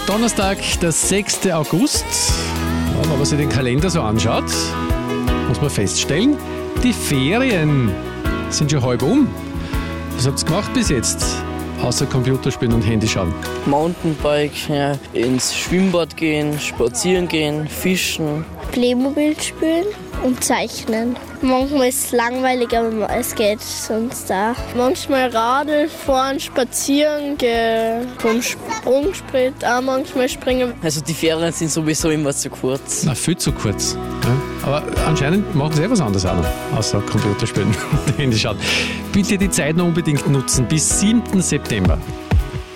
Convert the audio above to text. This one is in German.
Donnerstag, der 6. August. Ja, wenn man sich den Kalender so anschaut, muss man feststellen, die Ferien sind schon halb um. Was habt ihr gemacht bis jetzt? Außer Computerspielen und Handy schauen. Mountainbike, ja, ins Schwimmbad gehen, spazieren gehen, fischen. Playmobil spielen und zeichnen. Manchmal ist es langweilig, aber es geht sonst auch. Manchmal Radl fahren, spazieren gehen, vom Sprungbrett auch manchmal springen. Also die Ferien sind sowieso immer zu kurz. Na, viel zu kurz. Ja. Aber anscheinend machen sie was anderes auch noch, außer Computerspielen und Handy schauen. Bitte die Zeit noch unbedingt nutzen, bis 7. September.